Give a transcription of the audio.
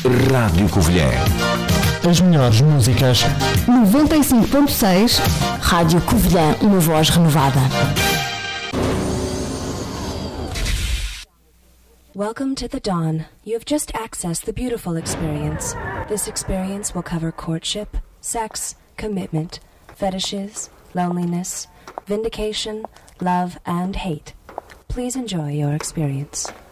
Rádio Covilhã. As melhores músicas. 95.6 Rádio Covilhã, uma voz renovada. Welcome to the dawn. You have just accessed the beautiful experience. This experience will cover courtship, sex, commitment, fetishes, loneliness, vindication, love, and hate. Please enjoy your experience.